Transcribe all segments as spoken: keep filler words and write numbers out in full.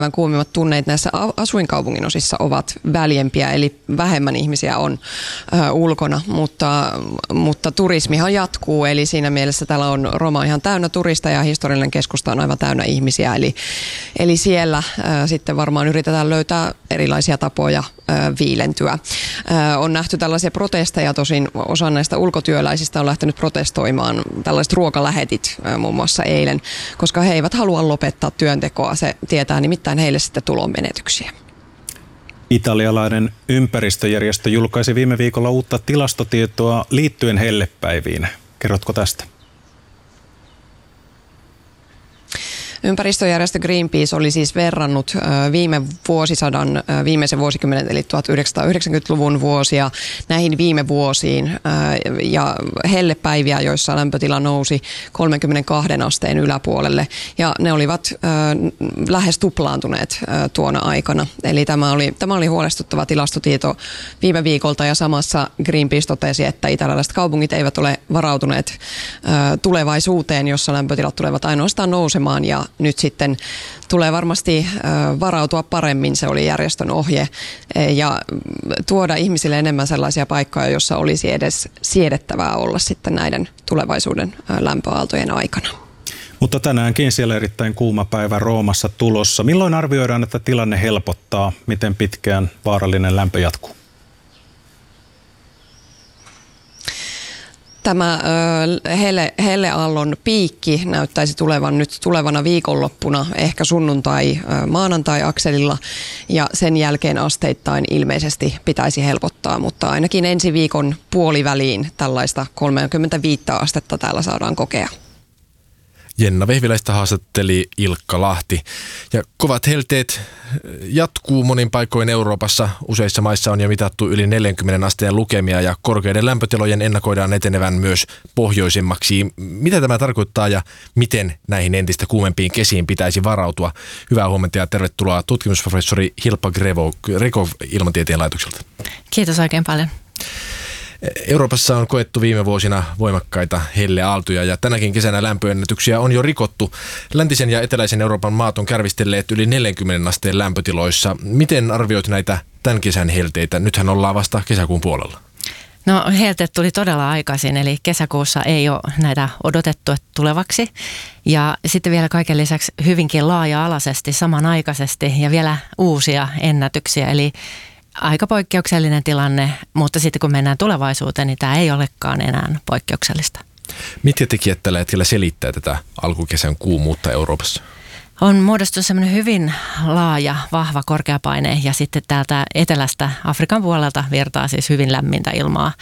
kuumimmat tunneet näissä asuinkaupungin osissa ovat väljempiä, eli vähemmän ihmisiä on ö, ulkona, mutta, mutta turismihan jatkuu, eli siinä mielessä täällä on Roma ihan täynnä turista ja historiallinen keskusta on aivan täynnä ihmisiä, eli, eli siellä ö, sitten varmaan yritetään löytää erilaisia tapoja ö, viilentyä. Ö, on nähty tällaisia protesteja, tosin osa näistä ulkotyöläisistä on lähtenyt protestoimaan tällaiset ruokalähetit ö, muun muassa eilen, koska he eivät halua lopettaa työntekoa, se tietää nimittäin heille sitten tulonmenetyksiä. Italialainen ympäristöjärjestö julkaisi viime viikolla uutta tilastotietoa liittyen hellepäiviin. Kerrotko tästä? Ympäristöjärjestö Greenpeace oli siis verrannut viime vuosisadan, viimeisen vuosikymmenen eli tuhatyhdeksänsataayhdeksänkymmentäluvun vuosia näihin viime vuosiin ja hellepäiviä, joissa lämpötila nousi kolmekymmentäkaksi asteen yläpuolelle ja ne olivat lähes tuplaantuneet tuona aikana. Eli tämä oli, tämä oli huolestuttava tilastotieto viime viikolta ja samassa Greenpeace totesi, että italialaiset kaupungit eivät ole varautuneet tulevaisuuteen, jossa lämpötilat tulevat ainoastaan nousemaan ja nyt sitten tulee varmasti varautua paremmin, se oli järjestön ohje, ja tuoda ihmisille enemmän sellaisia paikkoja, joissa olisi edes siedettävää olla sitten näiden tulevaisuuden lämpöaaltojen aikana. Mutta tänäänkin siellä erittäin kuuma päivä Roomassa tulossa. Milloin arvioidaan, että tilanne helpottaa? Miten pitkään vaarallinen lämpö jatkuu? Tämä ö, helle, helleaallon piikki näyttäisi tulevan nyt tulevana viikonloppuna, ehkä sunnuntai, ö, maanantai-akselilla, ja sen jälkeen asteittain ilmeisesti pitäisi helpottaa, mutta ainakin ensi viikon puoliväliin tällaista kolmekymmentäviisi astetta täällä saadaan kokea. Jenna Vehviläistä haastatteli Ilkka Lahti. Ja kovat helteet jatkuu monin paikoin Euroopassa. Useissa maissa on jo mitattu yli neljänkymmenen asteen lukemia ja korkeiden lämpötilojen ennakoidaan etenevän myös pohjoisemmaksi. Mitä tämä tarkoittaa ja miten näihin entistä kuumempiin kesiin pitäisi varautua? Hyvää huomenta ja tervetuloa tutkimusprofessori Hilpa Grekov Ilmatieteen laitokselta. Kiitos oikein paljon. Euroopassa on koettu viime vuosina voimakkaita helleaaltoja ja tänäkin kesänä lämpöennätyksiä on jo rikottu. Läntisen ja eteläisen Euroopan maat on kärvistelleet yli neljänkymmenen asteen lämpötiloissa. Miten arvioit näitä tämän kesän helteitä? Nythän ollaan vasta kesäkuun puolella. No helteet tuli todella aikaisin, eli kesäkuussa ei ole näitä odotettu tulevaksi. Ja sitten vielä kaiken lisäksi hyvinkin laaja-alaisesti samanaikaisesti ja vielä uusia ennätyksiä, eli aika poikkeuksellinen tilanne, mutta sitten kun mennään tulevaisuuteen, niin tämä ei olekaan enää poikkeuksellista. Mitkä tekijät tällä hetkellä selittää tätä alkukesän kuumuutta Euroopassa? On muodostunut semmoinen hyvin laaja, vahva korkeapaine ja sitten täältä etelästä Afrikan puolelta virtaa siis hyvin lämmintä ilmaa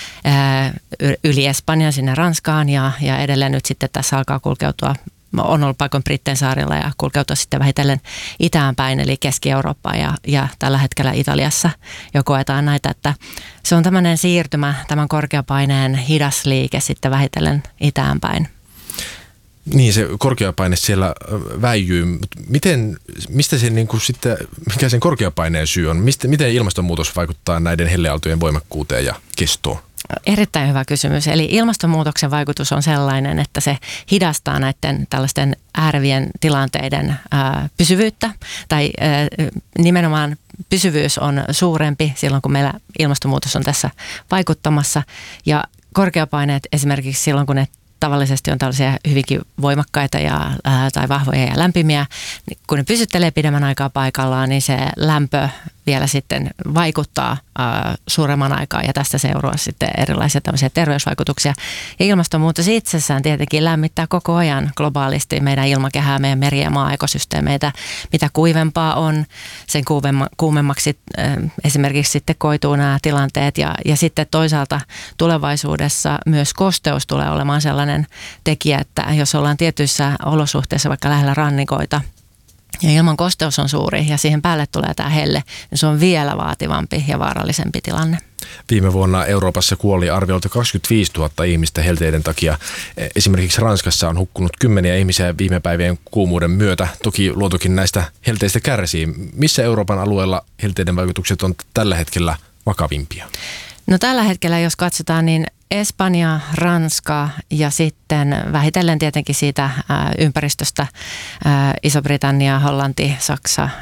yli Espanjan sinne Ranskaan ja, ja edelleen nyt sitten tässä alkaa kulkeutua. On ollut paikoin Brittein saarilla ja kulkeutua sitten vähitellen itään päin, eli Keski-Eurooppaan ja, ja tällä hetkellä Italiassa jo koetaan näitä, että se on tämmöinen siirtymä, tämän korkeapaineen hidas liike sitten vähitellen itään päin. Niin, se korkeapaine siellä väijyy. Miten, mistä se niin kuin sitten, mikä sen korkeapaineen syy on? Mistä, miten ilmastonmuutos vaikuttaa näiden helleaaltojen voimakkuuteen ja kestoon? Erittäin hyvä kysymys. Eli ilmastonmuutoksen vaikutus on sellainen, että se hidastaa näiden tällaisten äärevien tilanteiden ää, pysyvyyttä. Tai ää, nimenomaan pysyvyys on suurempi silloin, kun meillä ilmastonmuutos on tässä vaikuttamassa. Ja korkeapaineet esimerkiksi silloin, kun ne tavallisesti on tällaisia hyvinkin voimakkaita ja, ää, tai vahvoja ja lämpimiä, niin kun ne pysyttelee pidemmän aikaa paikallaan, niin se lämpö vielä sitten vaikuttaa ää, suuremman aikaa ja tästä seuraa sitten erilaisia tämmöisiä terveysvaikutuksia. Ja ilmastonmuutos itsessään tietenkin lämmittää koko ajan globaalisti meidän ilmakehää, meidän meri- ja maa-ekosysteemeitä. Mitä kuivempaa on, sen kuumemma, kuumemmaksi ää, esimerkiksi sitten koituu nämä tilanteet ja, ja sitten toisaalta tulevaisuudessa myös kosteus tulee olemaan sellainen tekijä, että jos ollaan tietyissä olosuhteissa vaikka lähellä rannikoita, ja ilman kosteus on suuri ja siihen päälle tulee tämä helle, niin se on vielä vaativampi ja vaarallisempi tilanne. Viime vuonna Euroopassa kuoli arviolta kaksikymmentäviisituhatta ihmistä helteiden takia. Esimerkiksi Ranskassa on hukkunut kymmeniä ihmisiä viime päivien kuumuuden myötä. Toki luontokin näistä helteistä kärsii. Missä Euroopan alueella helteiden vaikutukset on tällä hetkellä vakavimpia? No tällä hetkellä, jos katsotaan, niin Espanja, Ranska ja sitten vähitellen tietenkin siitä ää, ympäristöstä ää, Iso-Britannia, Hollanti, Saksa,